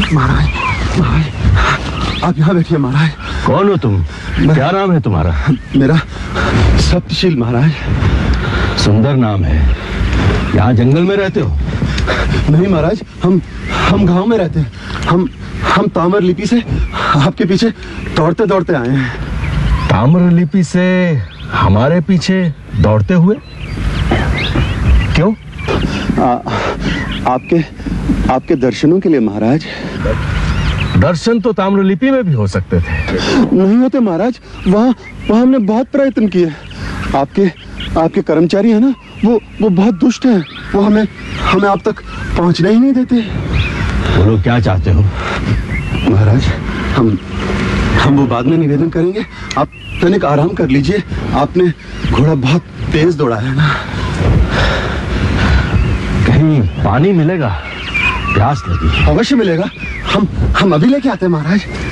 महाराज, महाराज, आप यहाँ बैठिए महाराज। कौन हो तुम? क्या नाम है तुम्हारा? मेरा सप्तशील महाराज। सुंदर नाम है। यहाँ जंगल में रहते हो? नहीं महाराज, हम गांव में रहते हैं। हम ताम्रलिपि से आपके पीछे दौड़ते दौड़ते आए हैं। ताम्रलिपि से हमारे पीछे दौड़ते हुए? क्यों? आपके दर्शनों के लिए महाराज। दर्शन तो ताम्रलिपि में भी हो सकते थे। नहीं होते महाराज, वहाँ हमने बहुत प्रयत्न किए। आपके कर्मचारी है ना, वो बहुत दुष्ट हैं। वो हमें आप तक पहुँचने ही नहीं देते। बोलो क्या चाहते हो? महाराज, हम वो बाद में निवेदन करेंगे। आप तनिक आराम कर लीजिए। आपने घोड़ा बहुत तेज दौड़ा है ना। कहीं पानी मिलेगा? प्यास लगी। अवश्य मिलेगा। हम अभी लेके आते हैं महाराज।